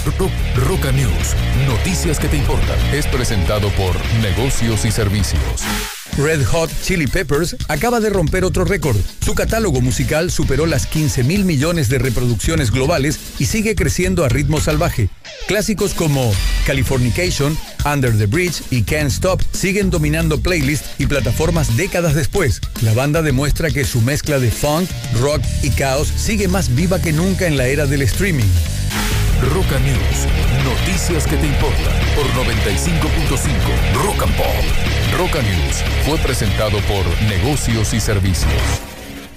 Roca News, noticias que te importan, es presentado por Negocios y Servicios. Red Hot Chili Peppers acaba de romper otro récord. Su catálogo musical superó las 15,000 millones de reproducciones globales y sigue creciendo a ritmo salvaje. Clásicos como Californication, Under the Bridge y Can't Stop siguen dominando playlists y plataformas décadas después. La banda demuestra que su mezcla de funk, rock y caos sigue más viva que nunca en la era del streaming. Roca News, noticias que te importan por 95.5 Rock and Pop. Roca News fue presentado por Negocios y Servicios.